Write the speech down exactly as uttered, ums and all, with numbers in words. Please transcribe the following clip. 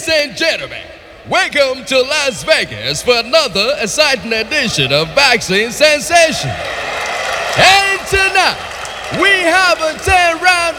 Ladies and gentlemen, welcome to Las Vegas for another exciting edition of Boxing Sensation. And tonight, we have a ten-round